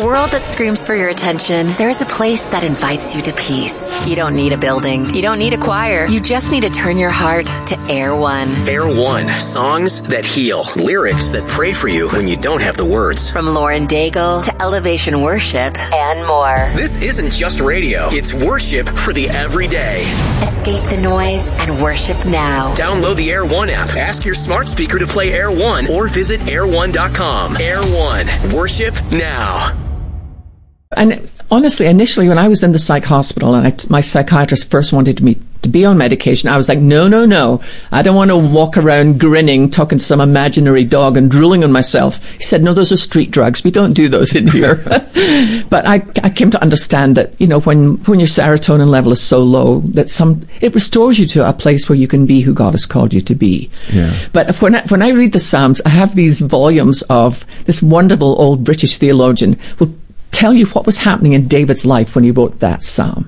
world that screams for your attention, there is a place that invites you to peace. You don't need a building. You don't need a choir. You just need to turn your heart to Air One. Air One. Songs that heal. Lyrics that pray for you when you don't have the words. From Lauren Daigle to Elevation Worship and more. This isn't just radio. It's worship for the everyday. Escape the noise and worship now. Download the Air One app. Ask your smart speaker to play Air One or visit air1.com. Air One. Worship now. And honestly, initially when I was in the psych hospital and my psychiatrist first wanted me to be on medication, I was like, no. I don't want to walk around grinning, talking to some imaginary dog and drooling on myself. He said, no, those are street drugs. We don't do those in here. But I came to understand that, you know, when your serotonin level is so low, that it restores you to a place where you can be who God has called you to be. Yeah. But when I read the Psalms, I have these volumes of this wonderful old British theologian will tell you what was happening in David's life when he wrote that psalm.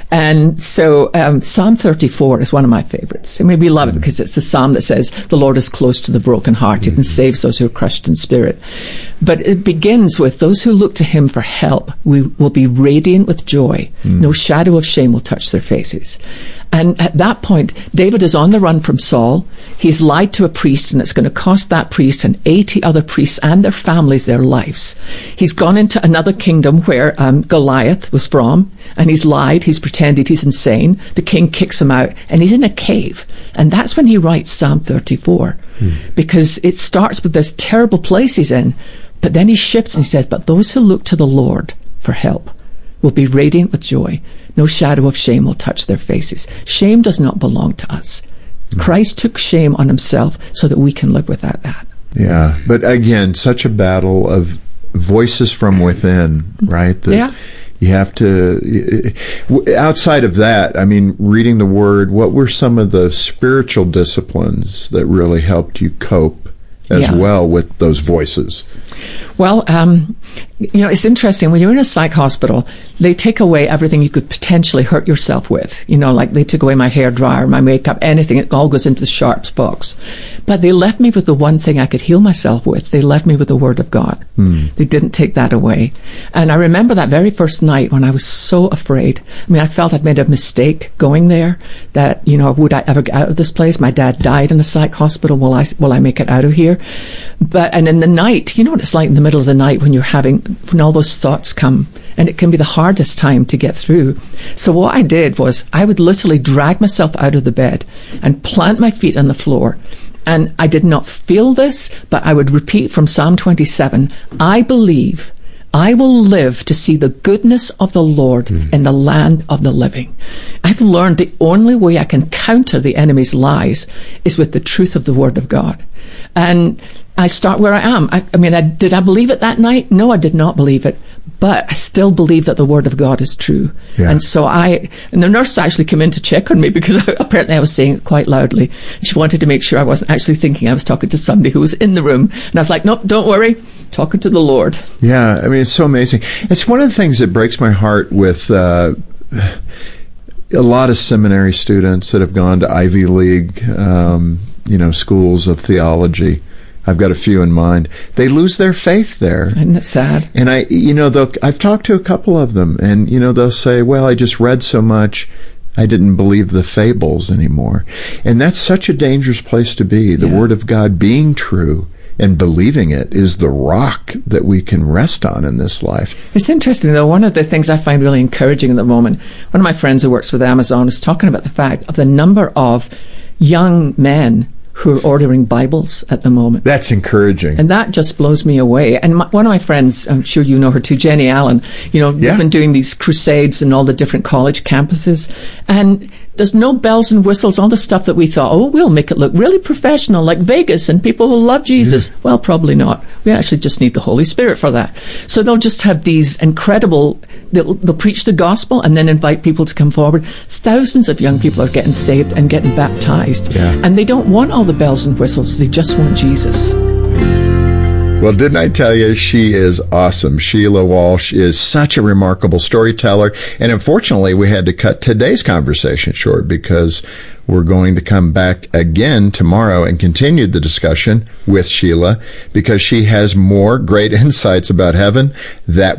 And so Psalm 34 is one of my favorites. I mean, we love it because it's the psalm that says, the Lord is close to the brokenhearted and saves those who are crushed in spirit. But it begins with, those who look to him for help will be radiant with joy. No shadow of shame will touch their faces. And at that point, David is on the run from Saul. He's lied to a priest, and it's going to cost that priest and 80 other priests and their families their lives. He's gone into another kingdom where Goliath was from, and he's lied. He's pretended he's insane. The king kicks him out, and he's in a cave. And that's when he writes Psalm 34, because it starts with this terrible place he's in, but then he shifts and he says, but those who look to the Lord for help will be radiant with joy. No shadow of shame will touch their faces. Shame does not belong to us. Christ took shame on himself so that we can live without that. Yeah, but again, such a battle of voices from within, right? Yeah. You have to, outside of that, I mean, reading the Word, what were some of the spiritual disciplines that really helped you cope as well with those voices? Well, you know, it's interesting. When you're in a psych hospital, they take away everything you could potentially hurt yourself with. You know, like they took away my hairdryer, my makeup, anything. It all goes into the sharps box. But they left me with the one thing I could heal myself with. They left me with the Word of God. They didn't take that away. And I remember that very first night when I was so afraid. I mean, I felt I'd made a mistake going there, that, you know, would I ever get out of this place? My dad died in a psych hospital. Will I make it out of here? And in the night, you know what it's like in the middle of the night when all those thoughts come, and it can be the hardest time to get through. So what I did was I would literally drag myself out of the bed and plant my feet on the floor. And I did not feel this, but I would repeat from Psalm 27, I believe I will live to see the goodness of the Lord in the land of the living. I've learned the only way I can counter the enemy's lies is with the truth of the Word of God. And I start where I am. I mean, did I believe it that night? No, I did not believe it. But I still believe that the Word of God is true. Yeah. And so and the nurse actually came in to check on me because apparently I was saying it quite loudly. She wanted to make sure I wasn't actually thinking I was talking to somebody who was in the room. And I was like, nope, don't worry. Talking to the Lord. Yeah, I mean, it's so amazing. It's one of the things that breaks my heart with a lot of seminary students that have gone to Ivy League, schools of theology. I've got a few in mind. They lose their faith there. Isn't it sad? And I've talked to a couple of them, and, they'll say, well, I just read so much, I didn't believe the fables anymore. And that's such a dangerous place to be. The Word of God being true and believing it is the rock that we can rest on in this life. It's interesting, though. One of the things I find really encouraging at the moment, one of my friends who works with Amazon is talking about the fact of the number of young men who are ordering Bibles at the moment. That's encouraging. And that just blows me away. And one of my friends, I'm sure you know her too, Jenny Allen, we've been doing these crusades in all the different college campuses. And there's no bells and whistles, all the stuff that we thought, we'll make it look really professional, like Vegas, and people will love Jesus. Yeah. Well, probably not. We actually just need the Holy Spirit for that. So they'll just have these incredible, they'll preach the gospel and then invite people to come forward. Thousands of young people are getting saved and getting baptized. Yeah. And they don't want all the bells and whistles. They just want Jesus. Well, didn't I tell you, she is awesome. Sheila Walsh is such a remarkable storyteller. And unfortunately, we had to cut today's conversation short because we're going to come back again tomorrow and continue the discussion with Sheila because she has more great insights about heaven that